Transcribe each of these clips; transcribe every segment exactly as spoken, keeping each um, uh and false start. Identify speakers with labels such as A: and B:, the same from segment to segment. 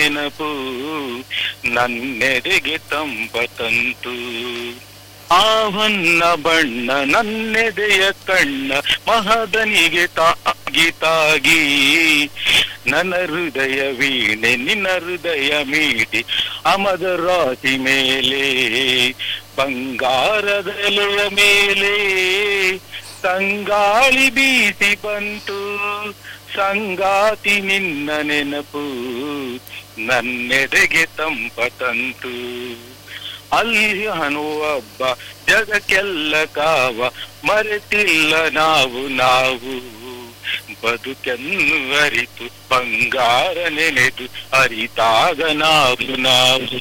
A: ನೆನಪು ನನ್ನೆದೆಗೆ ತಂಪ ತಂತು. ಆವನ್ನ ಬಣ್ಣ ನನ್ನೆದೆಯ ಕಣ್ಣ ಮಹದನಿಗೆ ತಾಗಿ ತಾಗಿ ನನ್ನ ಹೃದಯ ವೀಣೆ ನಿನ್ನ ಹೃದಯ ಮೀಟಿ ಅಮದ ರಾತಿ ಮೇಲೆ ಬಂಗಾರದೆಲೆಯ ಮೇಲೆ ತಂಗಾಳಿ ಬೀಸಿ ಬಂತು. ಸಂಗಾತಿ ನಿನ್ನ ನೆನಪು ನನ್ನೆದೆಗೆ ತಂಪ ತಂತು. ಅಲ್ಲಿ ಹನುವಬ್ಬ ಜಗಕ್ಕೆಲ್ಲ ಕಾವ ಮರೆತಿಲ್ಲ ನಾವು ನಾವು ಬದುಕನ್ನು ಅರಿತು ಬಂಗಾರ ನೆನೆದು ಅರಿತಾಗ ನಾವು ನಾವು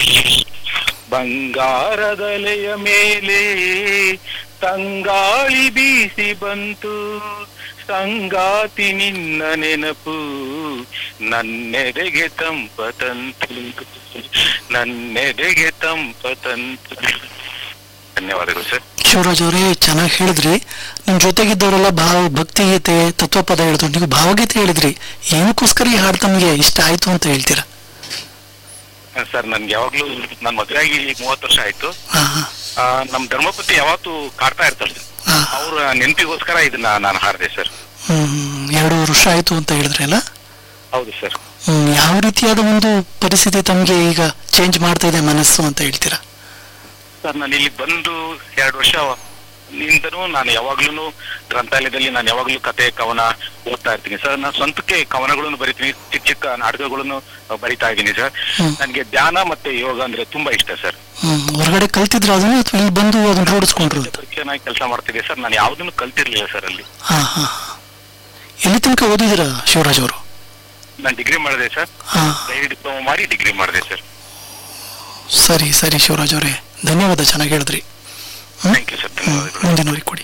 A: ಬಂಗಾರದಲೆಯ ಮೇಲೆ ತಂಗಾಳಿ ಬೀಸಿ ಬಂತು. ಸಂಗಾತಿ ನಿನ್ನ ನೆನಪು ನನ್ನೆದೆಗೆ ತಂಪ ತಂತು ನನ್ನೆದೆಗೆ ತಂಪ ತಂತು. ಧನ್ಯವಾದಗಳು ಸರ್.
B: ಶಿವರಾಜ್ ಅವರೇ, ಚೆನ್ನಾಗಿ ಹೇಳಿದ್ರಿ. ನಿಮ್ ಜೊತೆಗಿದ್ದವರೆಲ್ಲ ಭಾವ ಭಕ್ತಿಗೀತೆ ತತ್ವಪದ ಹೇಳಿದ್ರು, ನೀವು ಭಾವಗೀತೆ ಹೇಳಿದ್ರಿ. ಏನಕ್ಕೋಸ್ಕರ ಈ ಹಾಡು ತಮಗೆ ಇಷ್ಟ ಆಯ್ತು ಅಂತ ಹೇಳ್ತೀರಾ?
A: ಸರ್, ನನ್ಗೆ ಯಾವಾಗ್ಲೂ ನನ್ ಮದುವೆ ಆಗಿ ಮೂವತ್ತು ವರ್ಷ ಆಯ್ತು. ನಮ್ ಧರ್ಮಪತಿ ಯಾವತ್ತು ಕಾಡ್ತಾ ಇರ್ತಾರೆ, ಅವ್ರ ನೆನಪಿಗೋಸ್ಕರ ಇದನ್ನ ನಾನು ಹಾಡಿದೆ ಸರ್.
B: ಹ್ಮ್ ಎರಡು ವರ್ಷ ಆಯ್ತು ಅಂತ ಹೇಳಿದ್ರಿ ಅಲ್ಲ?
A: ಹೌದು ಸರ್.
B: ಹ್ಮ್ ಯಾವ ರೀತಿಯಾದ ಒಂದು ಪರಿಸ್ಥಿತಿ ತಮ್ಗೆ ಈಗ ಚೇಂಜ್ ಮಾಡ್ತಾ ಇದೆ ಮನಸ್ಸು ಅಂತ ಹೇಳ್ತೀರಾ?
A: ಸರ್, ನಾನು ಇಲ್ಲಿ ಬಂದು ಎರಡು ವರ್ಷ ನಿಂದನೂ ನಾನು ಯಾವಾಗ್ಲೂ ಗ್ರಂಥಾಲಯದಲ್ಲಿ ನಾನು ಯಾವಾಗ್ಲೂ ಕತೆ ಕವನ ಓದ್ತಾ ಇರ್ತೀನಿ ಸರ್. ನಾನು ಸ್ವಂತಕ್ಕೆ ಕವನಗಳನ್ನು ಬರಿತೀನಿ, ಚಿಕ್ಕ ಚಿಕ್ಕ ನಾಟಕಗಳನ್ನು ಬರಿತಾ ಇದ್ದೀನಿ ಸರ್. ನನ್ಗೆ ಧ್ಯಾನ ಮತ್ತೆ ಯೋಗ ಅಂದ್ರೆ ತುಂಬಾ ಇಷ್ಟ ಸರ್.
B: ಹೊರಗಡೆ ಕಲ್ತಿದ್ರ ಅದನ್ನ ಅಥವಾ ಇಲ್ಲಿ ಬಂದು ಅದನ್ನ ರೂಢಿಸ್ಕೊಂಡ್ರು?
A: ಚೆನ್ನಾಗಿ ಕೆಲಸ ಮಾಡ್ತಿದ್ದೆ ಸರ್. ನಾನು ಯಾವ್ದನ್ನು ಕಲ್ತಿರ್ಲಿಲ್ಲ ಸರ್ ಅಲ್ಲಿ.
B: ಹಾ ಹಾ ಎಲ್ಲಿ ತನಕ ಓದಿದಿರ ಶಿವರಾಜ್ ಅವರು?
A: ನಾನು ಡಿಗ್ರಿ ಮಾಡಿದೆ ಸರ್. ಡೈರಿ ಡಿಪ್ಲೊಮಾ ಮಾಡಿ ಡಿಗ್ರಿ ಮಾಡಿದೆ ಸರ್.
B: ಸರಿ ಸರಿ ಶಿವರಾಜ್ ಅವರೇ, ಧನ್ಯವಾದ, ಚೆನ್ನಾಗಿ ಹೇಳಿದ್ರಿ.
A: Thank you sir.
B: ಮುಂದಿನವ್ರಿಗೆ ಕೊಡಿ.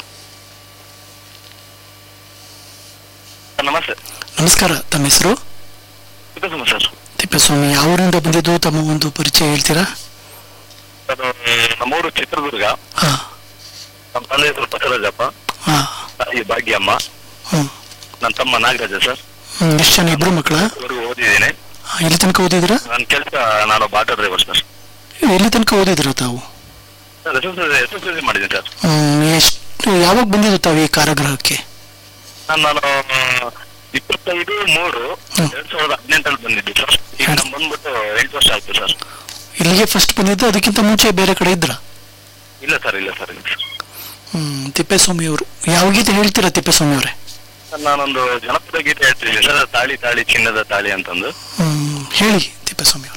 A: ನಮಸ್ತೆ.
B: ನಮಸ್ಕಾರ, ತಮ್ಮ ಹೆಸರು?
A: ತಿಪ್ಪೇಸ್ವಾಮಿ ಸರ್.
B: ತಿಪ್ಪೇಸ್ವಾಮಿ, ಯಾವೂರಿಂದ ಬಂದಿದ್ದು, ತಮ್ಮ ಒಂದು ಪರಿಚಯ ಹೇಳ್ತೀರಾ?
A: ನಮ್ಮೂರು ಚಿತ್ರದುರ್ಗ. ನಮ್ಮ ತಂದೆ ಹೆಸರು ಬಸವರಾಜಪ್ಪ, ತಾಯಿ ಭಾಗ್ಯಮ್ಮ, ನನ್ನ ತಮ್ಮ ನಾಗರಾಜ ಸರ್.
B: ಎಷ್ಟು ಜನ? ಇಬ್ರು ಮಕ್ಕಳ?
A: ಓದಿದ್ದೇನೆ.
B: ಎಲ್ಲಿ ತನಕ ಓದಿದ್ರ?
A: ನನ್ನ ಕೆಲಸ ನಾನು ಆಟೋ ಡ್ರೈವರ್ ಸರ್.
B: ಎಲ್ಲಿ ತನಕ ಓದಿದ್ರ ತಾವು?
A: ಮಾಡಿದ್ದೀನಿ ಸರ್.
B: ಎಷ್ಟು ಯಾವಾಗ ಬಂದಿದ್ದು ತಾವು ಈ ಕಾರಾಗೃಹಕ್ಕೆ?
A: ನಾನು ಇಪ್ಪತ್ತೈದು ಮೂರು ಎರಡ್ ಸಾವಿರದ ಹದಿನೆಂಟರಲ್ಲಿ ಬಂದಿದ್ದು ಸರ್. ಈಗ ನಾನು ಬಂದ್ಬಿಟ್ಟು ಎಂಟು ವರ್ಷ ಆಯ್ತು ಸರ್.
B: ಇಲ್ಲಿಗೆ ಫಸ್ಟ್ ಬಂದಿದ್ದು, ಅದಕ್ಕಿಂತ ಮುಂಚೆ ಬೇರೆ ಕಡೆ ಇದ್ರ?
A: ಇಲ್ಲ ಸರ್, ಇಲ್ಲ ಸರ್.
B: ಹ್ಮ್ ತಿಪ್ಪೇಸ್ವಾಮಿ ಅವರು, ಯಾವ ಗೀತೆ ಹೇಳ್ತೀರಾ ತಿಪ್ಪೇಸ್ವಾಮಿ ಅವರೇ?
A: ನಾನೊಂದು ಜನಪದ ಗೀತೆ ಹೇಳ್ತಿದ್ದೀನಿ ಸರ್, ತಾಳಿ ತಾಳಿ ಚಿನ್ನದ ತಾಳಿ ಅಂತಂದು.
B: ಹ್ಮ್ ಹೇಳಿ ತಿಪ್ಪೇಸ್ವಾಮಿ.